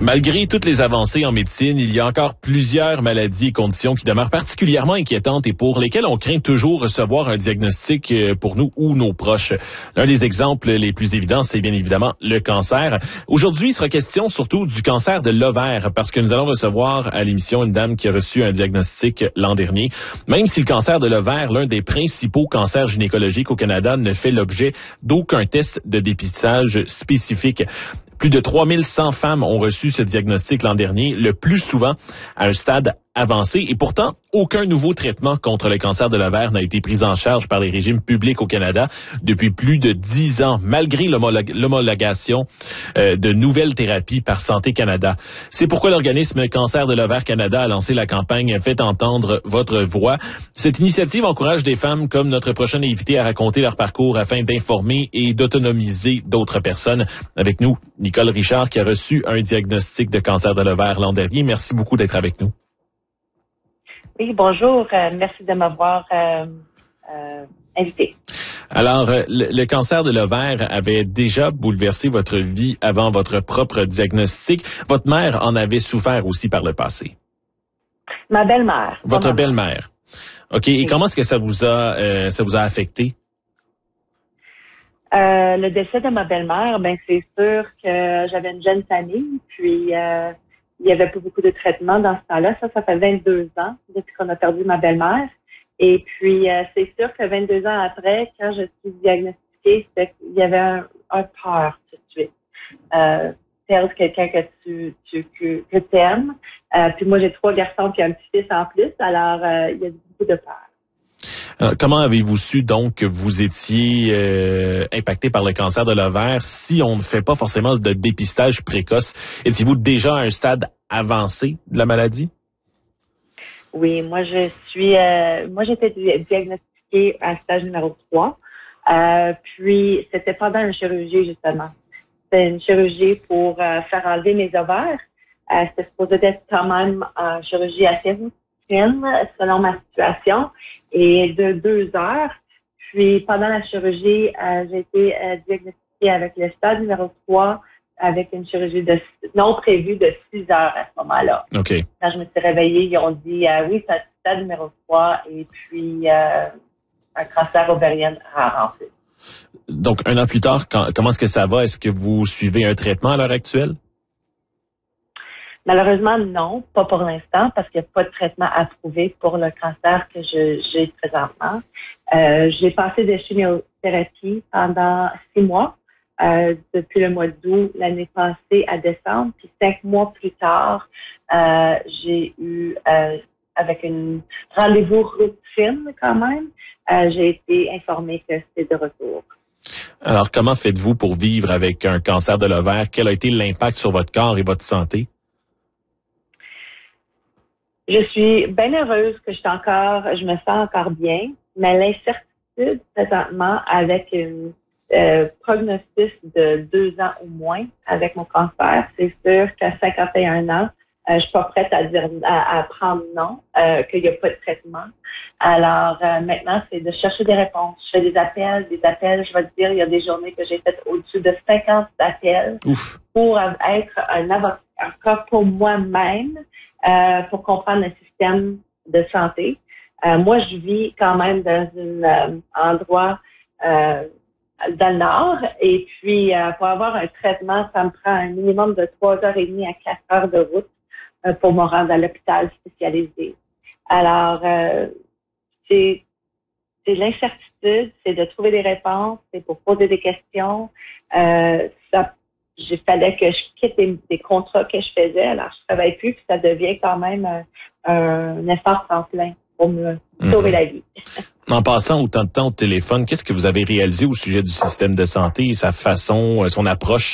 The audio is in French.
Malgré toutes les avancées en médecine, il y a encore plusieurs maladies et conditions qui demeurent particulièrement inquiétantes et pour lesquelles on craint toujours recevoir un diagnostic pour nous ou nos proches. L'un des exemples les plus évidents, c'est bien évidemment le cancer. Aujourd'hui, il sera question surtout du cancer de l'ovaire parce que nous allons recevoir à l'émission une dame qui a reçu un diagnostic l'an dernier. Même si le cancer de l'ovaire, l'un des principaux cancers gynécologiques au Canada, ne fait l'objet d'aucun test de dépistage spécifique. Plus de 3100 femmes ont reçu ce diagnostic l'an dernier, le plus souvent à un stade avancé. Et pourtant, aucun nouveau traitement contre le cancer de l'ovaire n'a été pris en charge par les régimes publics au Canada depuis plus de 10 ans, malgré l'homologation de nouvelles thérapies par Santé Canada. C'est pourquoi l'organisme Cancer de l'ovaire Canada a lancé la campagne « Faites entendre votre voix ». Cette initiative encourage des femmes comme notre prochaine invitée à raconter leur parcours afin d'informer et d'autonomiser d'autres personnes. Avec nous, Nicole Richard, qui a reçu un diagnostic de cancer de l'ovaire l'an dernier. Merci beaucoup d'être avec nous. Oui, bonjour. Merci de m'avoir invité. Alors, le cancer de l'ovaire avait déjà bouleversé votre vie avant votre propre diagnostic. Votre mère en avait souffert aussi par le passé. Ma belle-mère. Votre belle-mère. OK. Et comment est-ce que ça vous a affecté? Le décès de ma belle-mère, c'est sûr que j'avais une jeune famille, puis il y avait pas beaucoup de traitements dans ce temps-là. Ça fait 22 ans depuis qu'on a perdu ma belle-mère. Et puis, c'est sûr que 22 ans après, quand je suis diagnostiquée, il y avait un peur tout de suite. Perdre quelqu'un que t'aimes. Puis moi, j'ai 3 garçons puis un petit-fils en plus. Alors, il y a beaucoup de peur. Alors, comment avez-vous su donc que vous étiez impacté par le cancer de l'ovaire si on ne fait pas forcément de dépistage précoce? Étiez-vous déjà à un stade avancé de la maladie? Oui, moi j'étais diagnostiquée à stage numéro 3. Puis c'était pendant une chirurgie justement. C'était une chirurgie pour faire enlever mes ovaires. C'était supposé être quand même une chirurgie assez routine selon ma situation et de 2 heures. Puis pendant la chirurgie, j'ai été diagnostiquée avec le stade numéro 3 avec une chirurgie non prévue de 6 heures à ce moment-là. OK. Quand je me suis réveillée, ils ont dit oui, c'est stade numéro 3 et puis un cancer ovarien rare en fait. Donc, un an plus tard, comment est-ce que ça va? Est-ce que vous suivez un traitement à l'heure actuelle? Malheureusement, non, pas pour l'instant, parce qu'il n'y a pas de traitement approuvé pour le cancer que j'ai présentement. J'ai passé de chimiothérapie pendant 6 mois, depuis le mois d'août l'année passée à décembre. Puis 5 mois plus tard, j'ai eu, avec une rendez-vous routine quand même, j'ai été informée que c'était de retour. Alors, comment faites-vous pour vivre avec un cancer de l'ovaire? Quel a été l'impact sur votre corps et votre santé? Je suis bien heureuse que je me sens encore bien, mais l'incertitude présentement avec une prognostic de 2 ans ou moins avec mon cancer, c'est sûr qu'à 51 ans, je suis pas prête à dire à prendre non, qu'il n'y a pas de traitement. Alors maintenant, c'est de chercher des réponses. Je fais des appels. Je vais te dire, il y a des journées que j'ai fait au-dessus de 50 appels. Ouf. Pour être un avocat pour moi-même, pour comprendre le système de santé. Moi, je vis quand même dans un endroit dans le nord, et puis pour avoir un traitement, ça me prend un minimum de 3h30 à 4 heures de route pour me rendre à l'hôpital spécialisé. Alors, c'est l'incertitude, c'est de trouver des réponses, c'est pour poser des questions. Il fallait que je quitte des contrats que je faisais, alors je travaille plus, puis ça devient quand même un effort sans plein pour me sauver la vie. En passant autant de temps au téléphone, qu'est-ce que vous avez réalisé au sujet du système de santé, sa façon, son approche